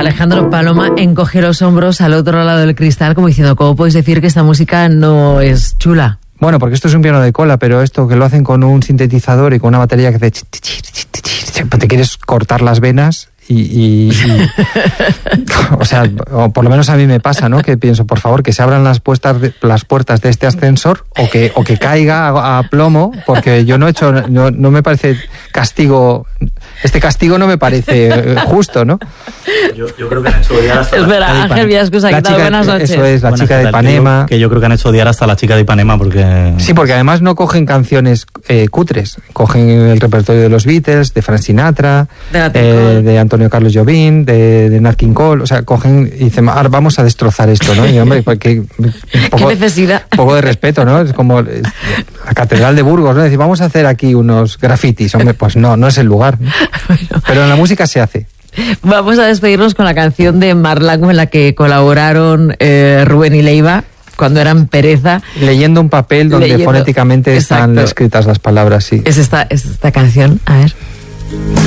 Alejandro Paloma encoge los hombros al otro lado del cristal como diciendo, ¿cómo podéis decir que esta música no es chula? Bueno, porque esto es un piano de cola, pero esto que lo hacen con un sintetizador y con una batería que te quieres cortar las venas y o sea, o por lo menos a mí me pasa, ¿no? Que pienso, por favor, que se abran las puertas de este ascensor o que caiga a plomo, porque yo no me parece castigo. Este castigo no me parece justo, ¿no? Yo creo que han hecho odiar hasta Espera, Ángel Viascos, ¿qué tal? Buenas noches. Eso es, la chica de Ipanema. Que yo creo que han hecho odiar hasta la chica de Ipanema porque... Sí, porque además no cogen canciones cutres. Cogen el repertorio de los Beatles, de Frank Sinatra, de Antonio Carlos Jobim, de Nat King Cole. O sea, cogen y dicen, vamos a destrozar esto, ¿no? Y hombre, porque ¿qué necesidad? Un poco de respeto, ¿no? Es como la Catedral de Burgos, ¿no? Decir, vamos a hacer aquí unos grafitis. Hombre, pues no es el lugar, ¿no? Bueno. Pero en la música se hace. Vamos a despedirnos con la canción de Marlaco en la que colaboraron Rubén y Leiva cuando eran Pereza. Leyendo un papel donde fonéticamente están escritas las palabras, sí. Es esta canción, a ver.